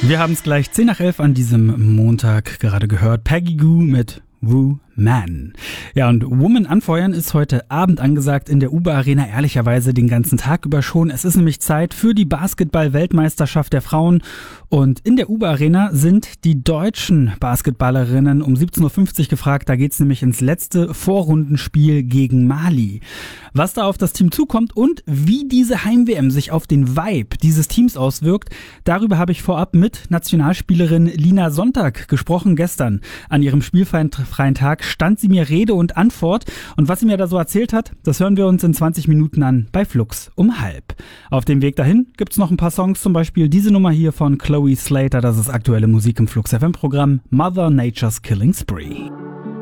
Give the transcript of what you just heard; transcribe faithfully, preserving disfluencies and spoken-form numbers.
Wir haben es gleich zehn nach elf an diesem Montag gerade gehört. Peggy Gou mit Woo Man. Ja, und Woman anfeuern ist heute Abend angesagt in der Uber Arena, ehrlicherweise den ganzen Tag über schon. Es ist nämlich Zeit für die Basketball-Weltmeisterschaft der Frauen und in der Uber Arena sind die deutschen Basketballerinnen um siebzehn Uhr fünfzig gefragt. Da geht's nämlich ins letzte Vorrundenspiel gegen Mali. Was da auf das Team zukommt und wie diese Heim-W M sich auf den Vibe dieses Teams auswirkt, darüber habe ich vorab mit Nationalspielerin Lina Sonntag gesprochen. Gestern an ihrem spielfreien Tag stand sie mir Rede und Antwort und was sie mir da so erzählt hat, das hören wir uns in zwanzig Minuten an bei Flux um halb. Auf dem Weg dahin gibt's noch ein paar Songs, zum Beispiel diese Nummer hier von Chloe Slater, das ist aktuelle Musik im Flux F M Programm Mother Nature's Killing Spree.